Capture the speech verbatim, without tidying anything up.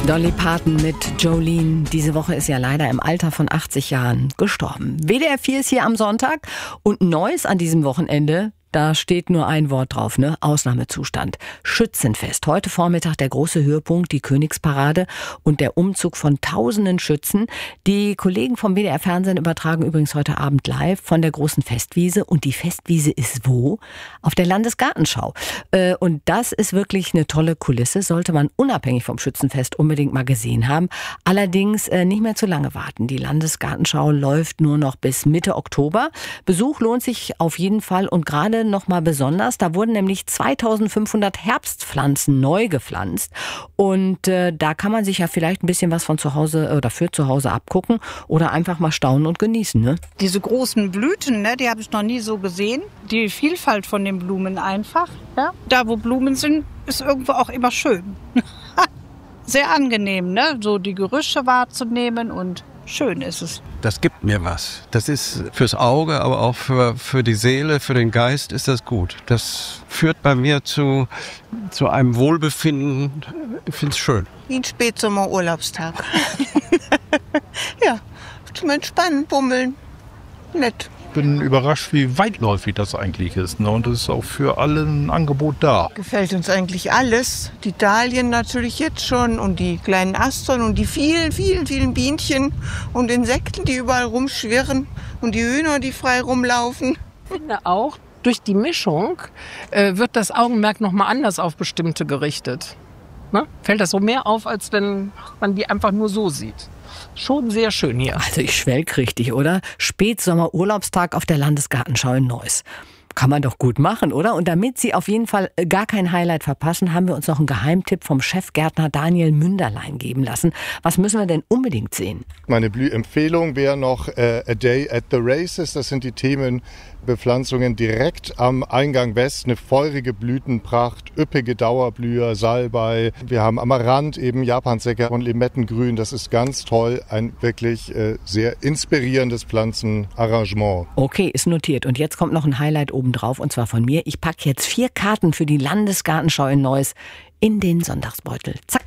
Dolly Parton mit Jolene. Diese Woche ist ja leider im Alter von achtzig Jahren gestorben. W D R vier ist hier am Sonntag und Neues an diesem Wochenende. Da steht nur ein Wort drauf, ne? Ausnahmezustand. Schützenfest. Heute Vormittag der große Höhepunkt, die Königsparade und der Umzug von tausenden Schützen. Die Kollegen vom W D R Fernsehen übertragen übrigens heute Abend live von der großen Festwiese. Und die Festwiese ist wo? Auf der Landesgartenschau. Und das ist wirklich eine tolle Kulisse. Sollte man unabhängig vom Schützenfest unbedingt mal gesehen haben. Allerdings nicht mehr zu lange warten. Die Landesgartenschau läuft nur noch bis Mitte Oktober. Besuch lohnt sich auf jeden Fall und gerade noch mal besonders. Da wurden nämlich zweitausendfünfhundert Herbstpflanzen neu gepflanzt. Und äh, da kann man sich ja vielleicht ein bisschen was von zu Hause oder für zu Hause abgucken oder einfach mal staunen und genießen. Ne? Diese großen Blüten, ne, die habe ich noch nie so gesehen. Die Vielfalt von den Blumen einfach. Ja? Da, wo Blumen sind, ist irgendwo auch immer schön. Sehr angenehm, ne? So die Gerüche wahrzunehmen und schön ist es. Das gibt mir was. Das ist fürs Auge, aber auch für, für die Seele, für den Geist ist das gut. Das führt bei mir zu, zu einem Wohlbefinden. Ich finde es schön. Wie ein Spätsommerurlaubstag. Ja, zum Entspannen, bummeln. Nett. Ich bin überrascht, wie weitläufig das eigentlich ist. Ne? Und es ist auch für alle ein Angebot da. Gefällt uns eigentlich alles. Die Dahlien natürlich jetzt schon und die kleinen Astern und die vielen, vielen, vielen Bienchen und Insekten, die überall rumschwirren und die Hühner, die frei rumlaufen. Ich finde auch, durch die Mischung äh, wird das Augenmerk nochmal anders auf bestimmte gerichtet. Ne? Fällt das so mehr auf, als wenn man die einfach nur so sieht. Schon sehr schön hier. Also ich schwelg richtig, oder? Spätsommer-Urlaubstag auf der Landesgartenschau in Neuss. Kann man doch gut machen, oder? Und damit Sie auf jeden Fall gar kein Highlight verpassen, haben wir uns noch einen Geheimtipp vom Chefgärtner Daniel Münderlein geben lassen. Was müssen wir denn unbedingt sehen? Meine Blühempfehlung wäre noch äh, A Day at the Races. Das sind die Themenbepflanzungen direkt am Eingang West. Eine feurige Blütenpracht, üppige Dauerblüher, Salbei. Wir haben Amaranth, eben Japansäcker und Limettengrün. Das ist ganz toll. Ein wirklich äh, sehr inspirierendes Pflanzenarrangement. Okay, ist notiert. Und jetzt kommt noch ein Highlight obendrauf, und zwar von mir. Ich packe jetzt vier Karten für die Landesgartenschau in Neuss in den Sonntagsbeutel. Zack.